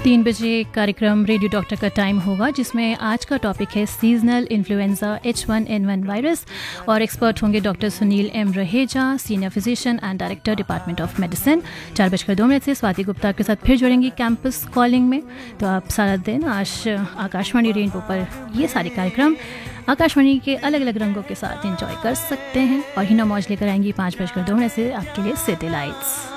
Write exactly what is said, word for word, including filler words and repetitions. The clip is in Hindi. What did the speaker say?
तीन बजे कार्यक्रम रेडियो डॉक्टर का टाइम होगा, जिसमें आज का टॉपिक है seasonal influenza H one N one virus और एक्सपर्ट होंगे doctor Sunil M Raheja, senior physician and director department of medicine. चार बजकर दो मिनट से स्वाति गुप्ता के साथ फिर जुड़ेंगी कैंपस कॉलिंग में। तो आप सारा दिन आज आकाशवाणी रेनबो पर ये सारे कार्यक्रम आकाशवाणी के अलग अलग रंगों के साथ एंजॉय कर सकते हैं। और हिना मौज लेकर आएंगी पाँच बजकर दो मिनट से आपके लिए सिटी लाइट्स।